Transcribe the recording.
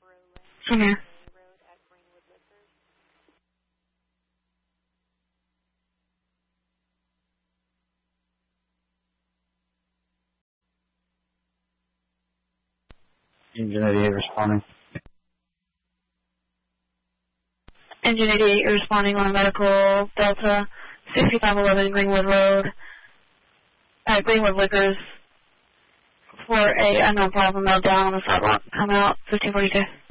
I'm here. Engine 88 responding. Engine 88 responding on medical Delta 6511 Greenwood Road at Greenwood Liquors for a unknown problem down on the sidewalk. Come out 1542.